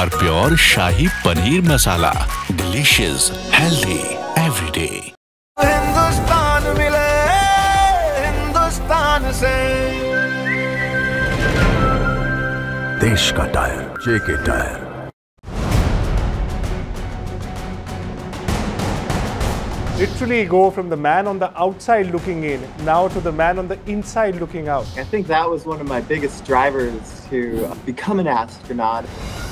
AR Pure Shahi Paneer Masala. Delicious, healthy, every day. Hindustan मिले हिंदुस्तान से देश का tyre JK tyre. Literally go from the man on the outside looking in now to the man on the inside looking out. I think that was one of my biggest drivers to become an astronaut.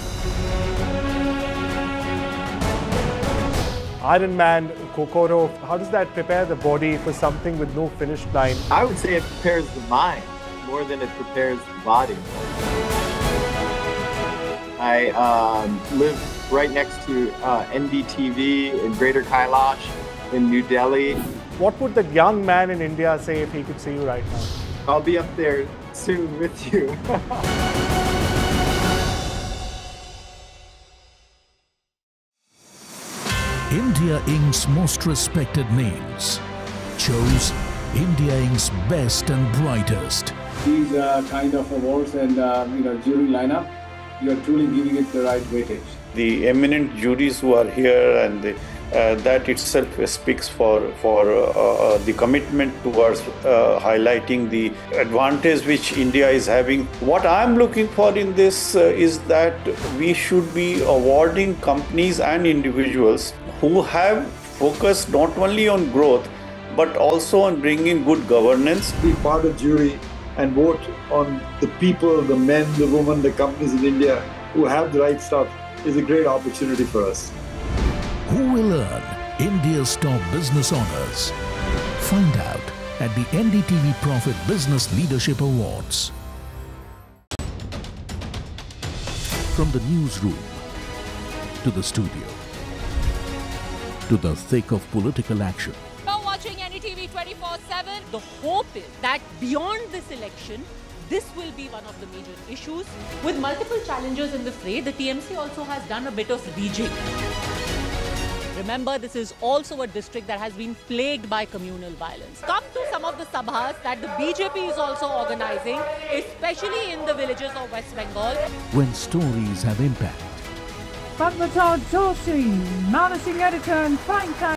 Ironman, Kokoro, how does that prepare the body for something with no finish line? I would say it prepares the mind more than it prepares the body. I live right next to NDTV in Greater Kailash in New Delhi. What would the young man in India say if he could see you right now? I'll be up there soon with you. India Inc.'s most respected names chose India Inc.'s best and brightest. These kind of awards and jury lineup, you are truly giving it the right weightage. The eminent juries who are here, and that itself speaks for the commitment towards highlighting the advantage which India is having. What I'm looking for in this is that we should be awarding companies and individuals who have focused not only on growth but also on bringing good governance. Be part of jury and vote on the people, the men, the women, the companies in India who have the right stuff is a great opportunity for us. Who will earn India's top business honors? Find out at the NDTV Profit Business Leadership Awards. From the newsroom to the studio to the thick of political action. Now watching NDTV 24/7, the hope is that beyond this election, this will be one of the major issues. With multiple challengers in the fray, the TMC also has done a bit of rejigging. Remember, this is also a district that has been plagued by communal violence. Come to some of the sabhas that the BJP is also organizing, especially in the villages of West Bengal. When stories have impact. Padmaja Joshi, managing editor and prime time.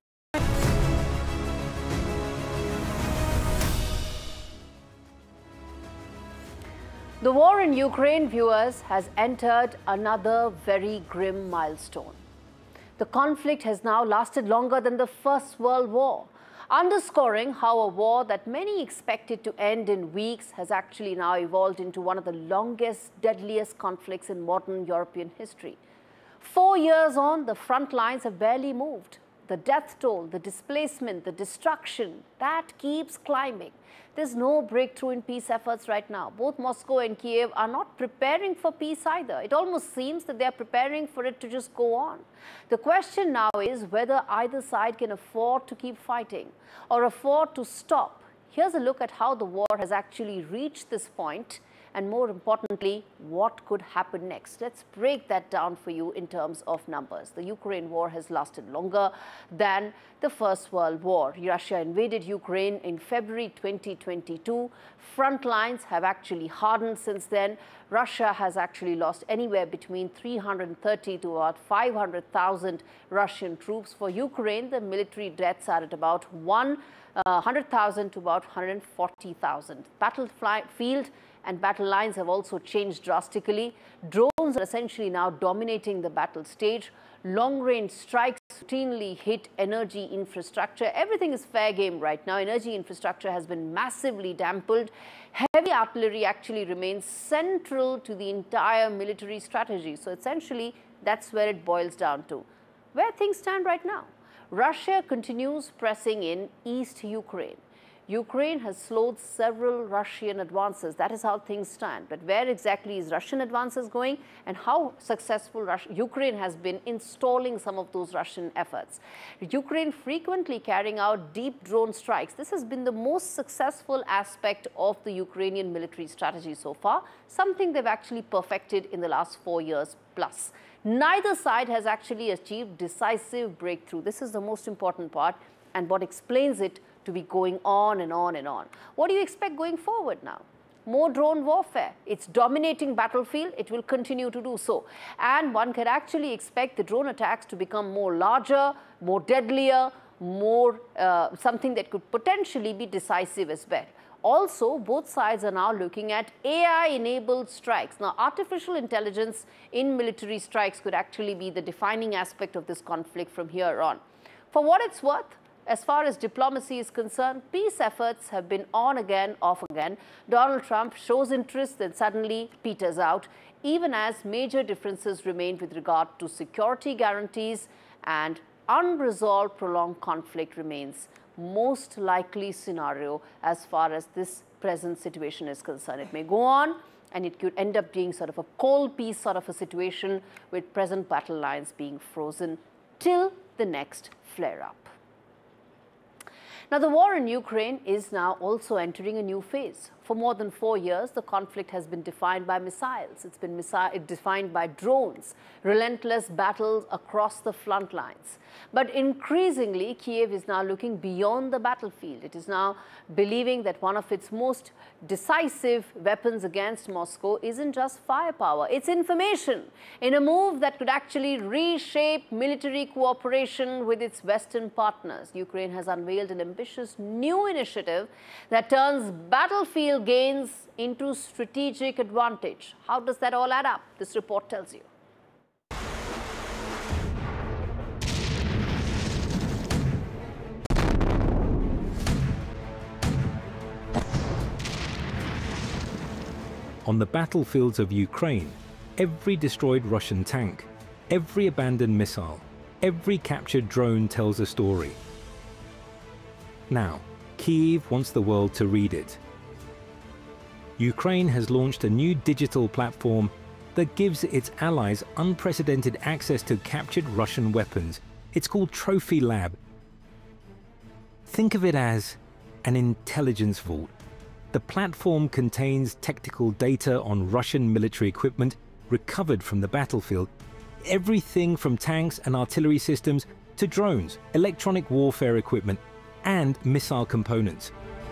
The war in Ukraine, viewers, has entered another very grim milestone. The conflict has now lasted longer than the First World War, underscoring how a war that many expected to end in weeks has actually now evolved into one of the longest, deadliest conflicts in modern European history. 4 years on, the front lines have barely moved. The death toll, the displacement, the destruction, that keeps climbing. There's no breakthrough in peace efforts right now. Both Moscow and Kiev are not preparing for peace either. It almost seems that they are preparing for it to just go on. The question now is whether either side can afford to keep fighting or afford to stop. Here's a look at how the war has actually reached this point, and more importantly, what could happen next. Let's break that down for you in terms of numbers. The Ukraine war has lasted longer than the First World War. Russia invaded Ukraine in February 2022. Front lines have actually hardened since then. Russia has actually lost anywhere between 330 to about 500,000 Russian troops. For Ukraine, the military deaths are at about 100,000 to about 140,000. Battlefield and battle lines have also changed drastically. Drones are essentially now dominating the battle stage. Long-range strikes routinely hit energy infrastructure. Everything is fair game right now. Energy infrastructure has been massively dampened. Heavy artillery actually remains central to the entire military strategy. So essentially, that's where it boils down to. Where things stand right now. Russia continues pressing in East Ukraine. Ukraine has slowed several Russian advances. That is how things stand. But where exactly is Russian advances going, and how successful Ukraine has been in stalling some of those Russian efforts? Ukraine frequently carrying out deep drone strikes. This has been the most successful aspect of the Ukrainian military strategy so far, something they've actually perfected in the last 4 years plus. Neither side has actually achieved decisive breakthrough. This is the most important part, and what explains it to be going on and on and on. What do you expect going forward now? more drone warfare. It's dominating battlefield. It will continue to do so. And one can actually expect the drone attacks to become more larger, more deadlier, more something that could potentially be decisive as well. Also, both sides are now looking at AI-enabled strikes. Now, artificial intelligence in military strikes could actually be the defining aspect of this conflict from here on. For what it's worth, as far as diplomacy is concerned, peace efforts have been on again, off again. Donald Trump shows interest, then suddenly peters out, even as major differences remain with regard to security guarantees, and unresolved prolonged conflict remains most likely scenario as far as this present situation is concerned. It may go on and it could end up being sort of a cold peace sort of a situation with present battle lines being frozen till the next flare-up. Now, the war in Ukraine is now also entering a new phase. For more than 4 years, the conflict has been defined by missiles. It's been defined by drones, relentless battles across the front lines. But increasingly, Kiev is now looking beyond the battlefield. It is now believing that one of its most decisive weapons against Moscow isn't just firepower, it's information, in a move that could actually reshape military cooperation with its Western partners. Ukraine has unveiled an ambitious new initiative that turns battlefield gains into strategic advantage. How does that all add up? This report tells you. On the battlefields of Ukraine, every destroyed Russian tank, every abandoned missile, every captured drone tells a story. Now, Kyiv wants the world to read it. Ukraine has launched a new digital platform that gives its allies unprecedented access to captured Russian weapons. It's called Trophy Lab. Think of it as an intelligence vault. The platform contains technical data on Russian military equipment recovered from the battlefield. Everything from tanks and artillery systems to drones, electronic warfare equipment, and missile components.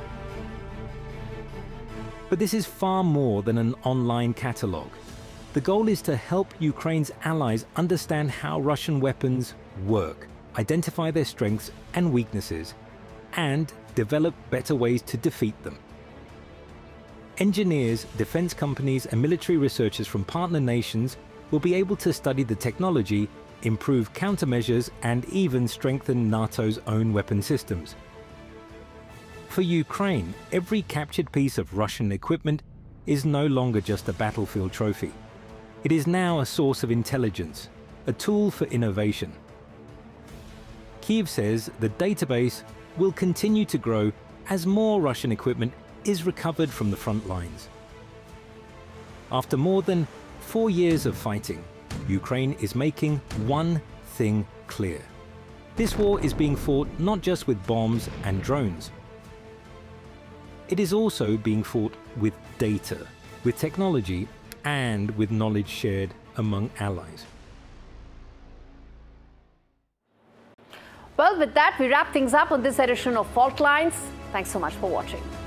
But this is far more than an online catalogue. The goal is to help Ukraine's allies understand how Russian weapons work, identify their strengths and weaknesses, and develop better ways to defeat them. Engineers, defense companies, and military researchers from partner nations will be able to study the technology, improve countermeasures, and even strengthen NATO's own weapon systems. For Ukraine, every captured piece of Russian equipment is no longer just a battlefield trophy. It is now a source of intelligence, a tool for innovation. Kyiv says the database will continue to grow as more Russian equipment is recovered from the front lines. After more than 4 years of fighting, Ukraine is making one thing clear. This war is being fought not just with bombs and drones. It is also being fought with data, with technology, and with knowledge shared among allies. Well, with that, we wrap things up on this edition of Fault Lines. Thanks so much for watching.